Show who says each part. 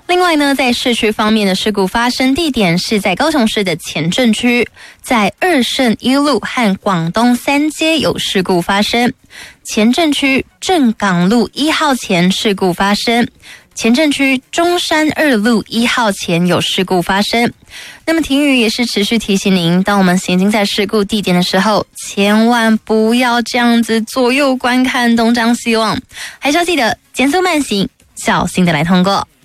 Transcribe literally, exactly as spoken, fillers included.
Speaker 1: 另外呢，在市区方面的事故发生地点是在高雄市的前镇区，在二圣一路和广东三街有事故发生。前镇区正港路一号前事故发生，前镇区中山二路一号前有事故发生。那么停雨也是持续提醒您，当我们行经在事故地点的时候，千万不要这样子左右观看东张西望，还是要记得减速慢行，小心的来通过。